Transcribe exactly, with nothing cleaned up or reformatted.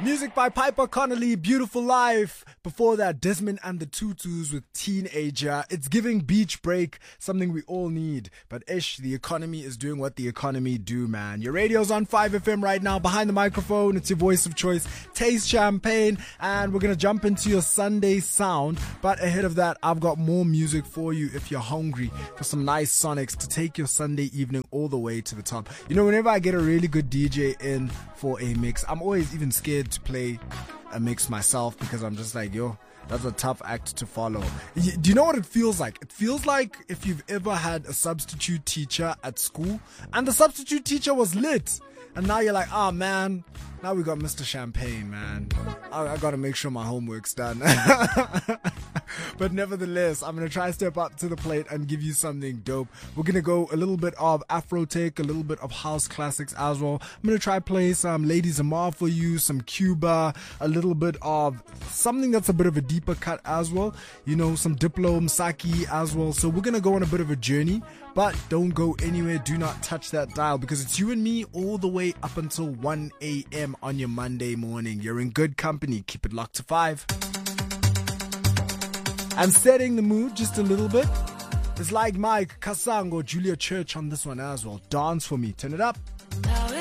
Music by Piper Connolly, Beautiful Life. Before that, Desmond and the Tutus with Teenager. It's giving beach break, something we all need. But ish, the economy is doing what the economy do, man. Your radio's on five F M right now. Behind the microphone, it's your voice of choice, Taste Champagne. And we're going to jump into your Sunday sound. But ahead of that, I've got more music for you if you're hungry for some nice sonics to take your Sunday evening all the way to the top. You know, whenever I get a really good D J in for a mix, I'm always even scared to play a mix myself because I'm just like, yo, that's a tough act to follow. Do you know what it feels like? It feels like if you've ever had a substitute teacher at school and the substitute teacher was lit, and now you're like, oh man, now we got Mister Champagne, man. I, I gotta make sure my homework's done. But nevertheless, I'm gonna try to step up to the plate and give you something dope. We're gonna go a little bit of Afro tech, a little bit of house classics as well. I'm gonna try play some Lady Zamar for you, some Cuba, a little bit of something that's a bit of a deeper cut as well. You know, some Diplo, Msaki as well. So we're gonna go on a bit of a journey, but don't go anywhere. Do not touch that dial because it's you and me all the way up until one a.m. on your Monday morning. You're in good company. Keep it locked to five. And setting the mood just a little bit. It's like Mike Kasango, Julia Church on this one as well. Dance for me. Turn it up. Now